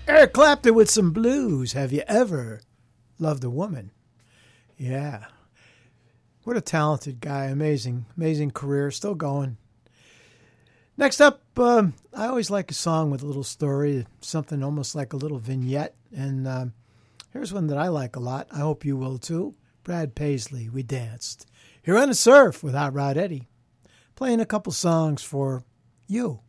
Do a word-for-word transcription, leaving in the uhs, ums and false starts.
Eric Clapton with some blues. Have you ever loved a woman? Yeah. What a talented guy. Amazing, amazing career. Still going. Next up, um, I always like a song with a little story, something almost like a little vignette. And um, here's one that I like a lot. I hope you will too. Brad Paisley, We Danced. Here on the Surf with Hot Rod Eddie. Playing a couple songs for you.